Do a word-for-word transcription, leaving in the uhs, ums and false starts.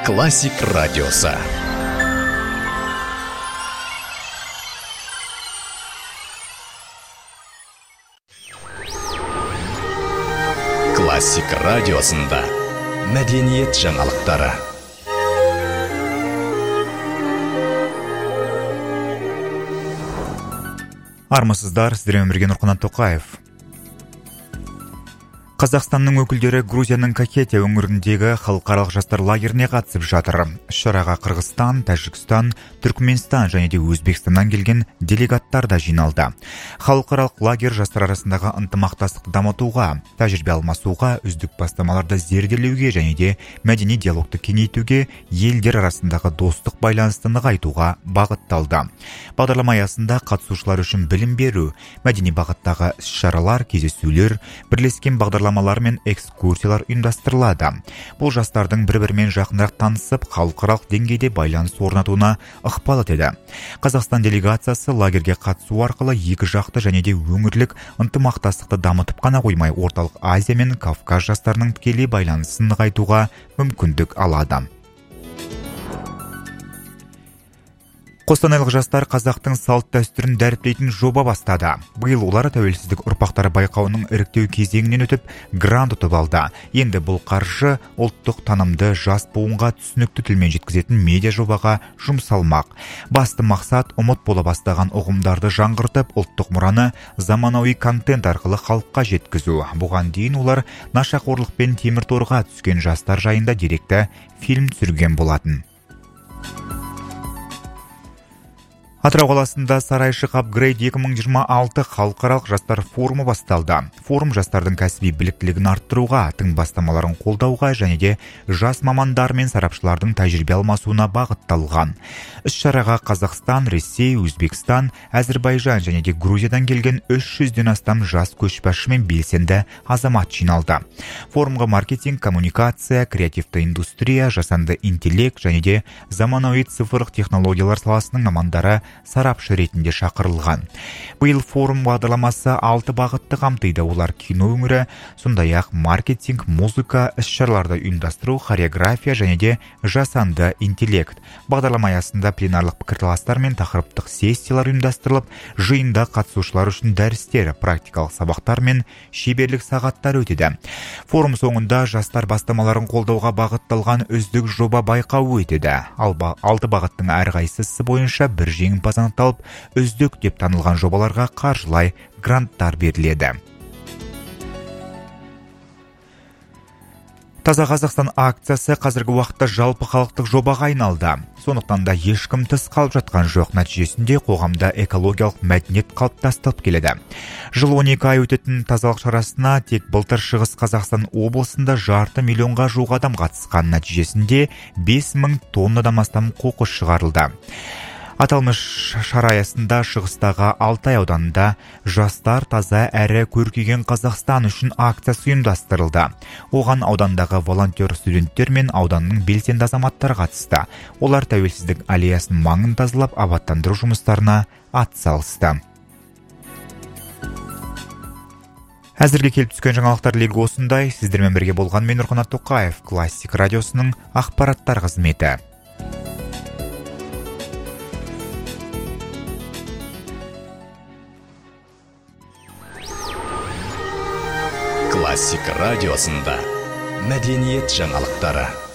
Классик радиосы. Классик радиосында мәдениет жаңалықтары. Армысыздар, сіздермен бірге Нұрқанат Тоқаев. Қазақстанның өкілдері Грузияның Кахетия өңіріндегі халықаралық жастар лагеріне қатысып жатыр. Шараға Қырғызстан, Тәжікстан, Түркменстан және де Өзбекстаннан келген делегаттар да жиналды. Халықаралық лагер жастар арасындағы ынтымақтастықты дамытуға, тәжірибе алмасуға, үздік бастамаларды зерделеуге және де мәдени диалогты кеңейтуге, елдер арасындағы достық байланысты нығайтуға бағытталды. Бағдарлама аясында қатысушылар үшін білім беру, мәдени бағыттағы іс-шаралар, кездесулер, бірлескен бағдарлама мен экскурсиялар ұйымдастырылады. Бұл жастардың бір-бірімен жақынырақ танысып, халықаралық деңгейде байланыс орнатуына ықпал етеді. Қазақстан делегациясы лагерге қатысу арқылы екі жақты және де өңірлік ынтымақтастықты дамытып қана қоймай, орталық Азия мен Кавказ жастарының тікелей байланысын нығайтуға мүмкіндік алады. Қостанайлық жастар қазақтың салт дәстүрін дәріптейтін жоба бастады. Биыл олар тәуелсіздік ұрпақтары байқауының іріктеу кезеңінен өтіп, грант ұтып алды. Енді бұл қаржы ұлттық танымды жас буынға түсінікті тілмен жеткізетін медиа жобаға жұмсалмақ. Басты мақсат ұмыт бола бастаған ұғымдарды жаңғыртып, ұлттық мұраны заманауи контент арқылы халыққа жеткізу. Бұған дейін олар нашақорлық пен темір торға түскен жастар жайында деректі фильм түсірген болатын. Атырау қаласында Сарайшық апгрейд екі мың жиырма алты халықаралық жастар форумы басталды. Форум жастардың кәсіби біліктілігін арттыруға, тың бастамаларын қолдауға және де жас мамандар мен сарапшылардың тәжірибе алмасуына бағытталған. Іс-шараға Қазақстан, Ресей, Өзбекстан, Әзірбайжан және де Грузиядан келген үш жүзден астам жас көшбасшы мен белсенді азамат жиналды. Форумға маркетинг, коммуникация, креативті индустрия, жасанды интеллект және де заманауи цифрлық технологиялар саласының мамандары сарапшы ретінде шақырылған. Биыл форум бағдарламасы алты бағытты қамтиды. Олар кино өңірі, сондай-ақ маркетинг, музыка, іс-шараларды ұйымдастыру, хореография және де жасанды интеллект. Бағдарлама аясында пленарлық пікірталастар мен тақырыптық сессиялар ұйымдастырылып, жиында қатысушылар үшін дәрістер, практикалық сабақтар мен шеберлік сағаттар өтеді. Форум соңында жастар бастамаларын қолдауға бағытталған үздік жоба байқауы өтеді. Алты бағыттың әрқайсысы бойынша бір жеңімпаз анықталып, үздік деп танылған жобаларға қаржылай гранттар беріледі. Таза Қазақстан акциясы қазіргі уақытта жалпы халықтық жобаға айналды. Сондықтан да ешкім тыс қалып жатқан жоқ. Нәтижесінде қоғамда экологиялық мәдениет қалыптастырылып келеді. Жыл он екі ай өтетін тазалық шарасына тек былтыр Шығыс Қазақстан облысында жарты миллионға жуық адам қатысқан. Нәтижесінде бес мың тоннадан астам қоқыс шығарылды. Аталмыш шара аясында Шығыстағы Алтай ауданында жастар таза әрі көркейген Қазақстан үшін акциясы ұйымдастырылды. Оған аудандағы волонтер студенттер мен ауданның белсенді азаматтар қатысты. Олар тәуелсіздік аллеясын маңын тазалап, абаттандыру жұмыстарына атсалысты. Әзірге келіп түскен жаңалықтар легі осындай. Сіздермен бірге болған мен Нұрқанат Тоқаев, Классик радиосының ақпараттар қызметі. Классик радиосында мәдениет жаңалықтары.